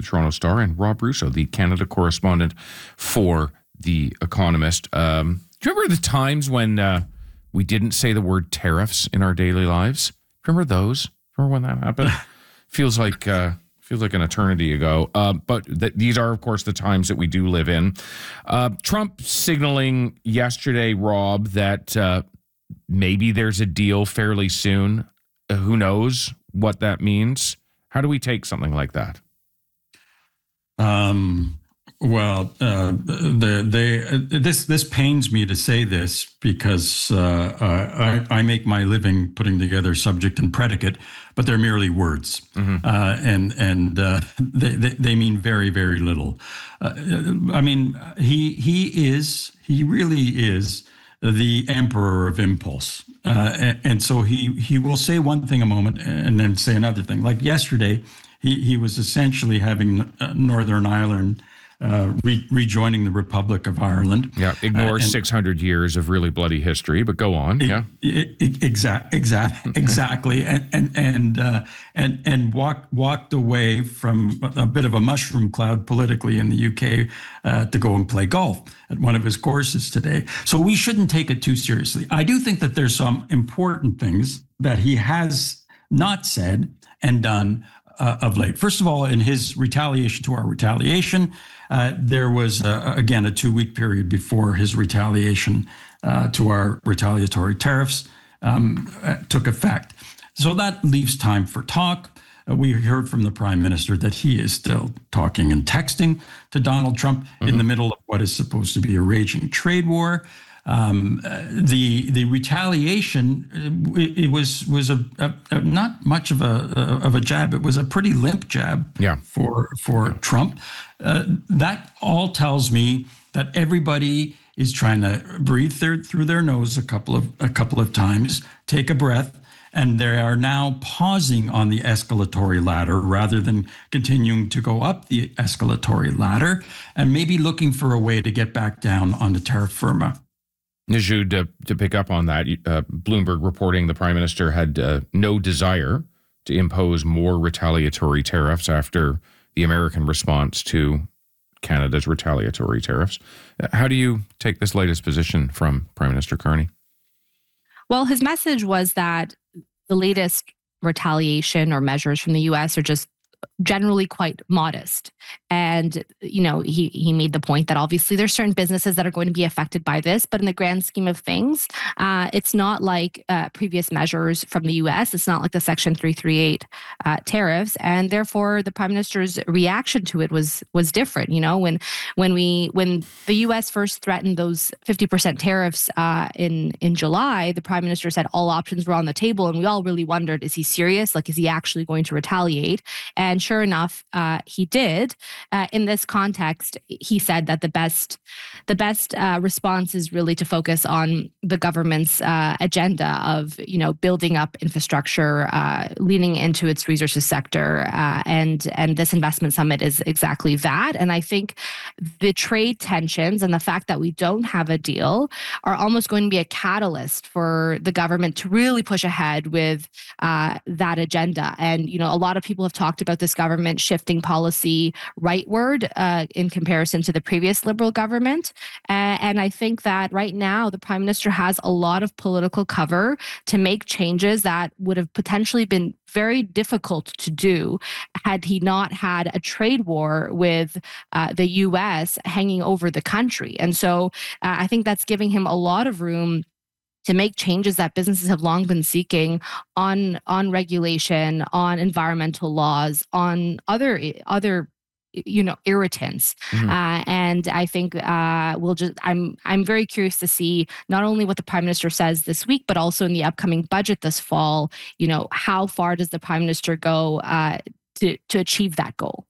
the Toronto Star, and Rob Russo, the Canada correspondent for The Economist. Do you remember the times when we didn't say the word tariffs in our daily lives? Remember those? Remember when that happened? Feels like an eternity ago. But these are, of course, the times that we do live in. Trump signaling yesterday, Rob, that maybe there's a deal fairly soon. Who knows what that means? How do we take something like that? This pains me to say this because I make my living putting together subject and predicate, but they're merely words, and they mean very, very little. He really is the emperor of impulse, and so he will say one thing a moment and then say another thing. Like yesterday, he was essentially having Northern Ireland rejoining the Republic of Ireland. Yeah, ignore 600 years of really bloody history, but go on. Exactly, and walked away from a bit of a mushroom cloud politically in the UK to go and play golf at one of his courses today. So we shouldn't take it too seriously. I do think that there's some important things that he has not said and done of late. First of all, in his retaliation to our retaliation, there was, again, a 2-week period before his retaliation to our retaliatory tariffs took effect. So that leaves time for talk. We heard from the Prime Minister that he is still talking and texting to Donald Trump in the middle of what is supposed to be a raging trade war. The retaliation, it was not much of a jab. It was a pretty limp jab for Trump. That all tells me that everybody is trying to breathe through their nose a couple of times, take a breath, and they are now pausing on the escalatory ladder rather than continuing to go up the escalatory ladder, and maybe looking for a way to get back down on the terra firma. Najud, to pick up on that, Bloomberg reporting the Prime Minister had no desire to impose more retaliatory tariffs after the American response to Canada's retaliatory tariffs. How do you take this latest position from Prime Minister Carney? Well, his message was that the latest retaliation or measures from the U.S. are just generally quite modest. And, he made the point that obviously there's certain businesses that are going to be affected by this, but in the grand scheme of things, it's not like previous measures from the U.S. It's not like the Section 338 tariffs. And therefore, the Prime Minister's reaction to it was different. When the U.S. first threatened those 50% tariffs in July, the Prime Minister said all options were on the table. And we all really wondered, is he serious? Like, is he actually going to retaliate? And sure enough, he did. In this context, he said that the best response is really to focus on the government's agenda of building up infrastructure, leaning into its resources sector, and this investment summit is exactly that. And I think the trade tensions and the fact that we don't have a deal are almost going to be a catalyst for the government to really push ahead with that agenda. And a lot of people have talked about this government shifting policy rightward in comparison to the previous Liberal government. And I think that right now the Prime Minister has a lot of political cover to make changes that would have potentially been very difficult to do had he not had a trade war with the U.S. hanging over the country. And so I think that's giving him a lot of room to make changes that businesses have long been seeking on regulation, on environmental laws, on other irritants. And I think I'm very curious to see not only what the Prime Minister says this week, but also in the upcoming budget this fall, how far does the Prime Minister go to achieve that goal?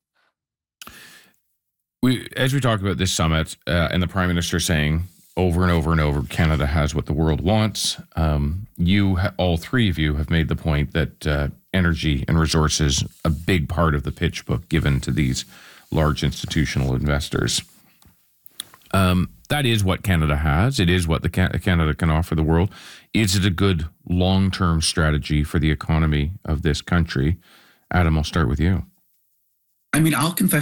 As we talk about this summit and the Prime Minister saying over and over and over, Canada has what the world wants. All three of you have made the point that energy and resources, a big part of the pitch book given to these large institutional investors. That is what Canada has. It is what Canada can offer the world. Is it a good long-term strategy for the economy of this country? Adam, I'll start with you. I'll confess